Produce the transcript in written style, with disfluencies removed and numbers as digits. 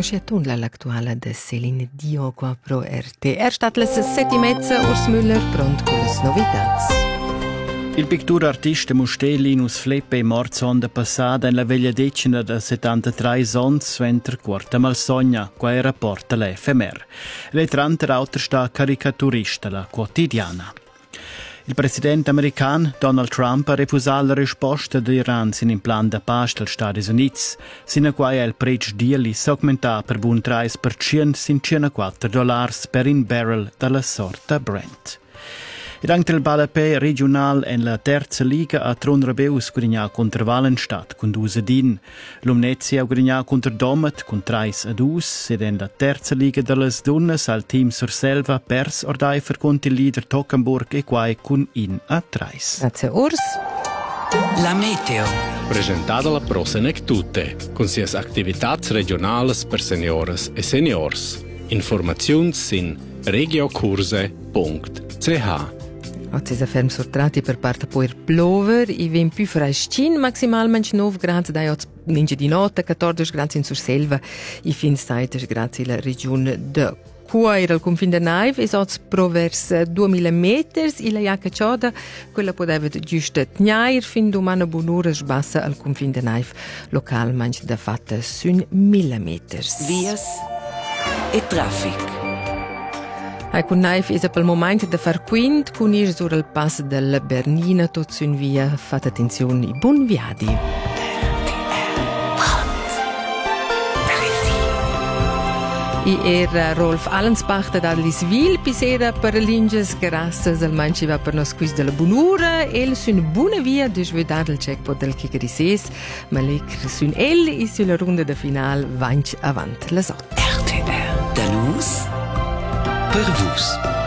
Scoschettun l'attuale de Céline Dion qua pro RTR. Stat las 7:30, Urs Müller pronto con le novità. Il pittur artista Mustér Linus Fleppe è morto sonda passata in la veglia decina da 73 ans, mentre quarta malsogna, qua era porta l'FMR. Le trante autre sta caricaturista la quotidiana. Il presidente americano Donald Trump ha refusato la risposta dell'Iran sin in plan da pace degli Stati Uniti, sin a quai il prezzo di s'augmenta per buon 3% sin $104 per un barrel dalla sorta Brent. Ed anche il Balapè regional en la terza liga a Tron Rebeus guadagna contro Valenstadt con 2-1. L'Umnezia ha guadagna contro Domet con 3-2 ed en la terza liga delle donnes al team Surselva pers ordaifer contro il leader Tockenburg e quai con 1-3. Grazie Urs. La meteo. Presentata la Prosenec Tutte, con sias activitats regionales per senioras e seniors. Informazioni sin regiocurse.ch. Oggi si ferm sortrati per parte puer plover, i vem più freschin, maximalmente 9 gradi da ninja di notte, 14 gradi in Surselva, i fin 16 gradi la regione de Cuair al confine de Naiv, e sots provers 2000 meters, e la jacca cioda, quella poteva giusto tnair fin domani buon'ora sbassa al confine de Naiv, localmente da fatta sun 1000 meters. Vias e traffic. Con Naif è per il momento da far quint con ir sur il pass della Bernina tot sun via. Fate attenzione, buon viadi. I era Rolf Allensbach da Liswil, pisera per linges grassas al manci va per nos quiz della bunura, el sun buona via de svedar il checkpot del Kikerises, ma lecr sun el e sulla ronda da final vanch avant la sot. RTR. Danus per vus.